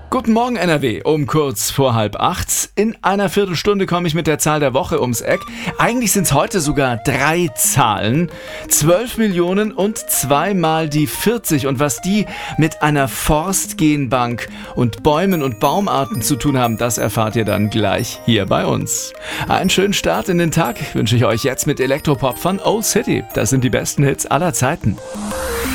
Guten Morgen NRW, um kurz vor 7:30. In einer Viertelstunde komme ich mit der Zahl der Woche ums Eck. Eigentlich sind es heute sogar 3 Zahlen. 12 Millionen und zweimal die 40. Und was die mit einer Forstgenbank und Bäumen und Baumarten zu tun haben, das erfahrt ihr dann gleich hier bei uns. Einen schönen Start in den Tag wünsche ich euch jetzt mit Elektropop von Old City. Das sind die besten Hits aller Zeiten.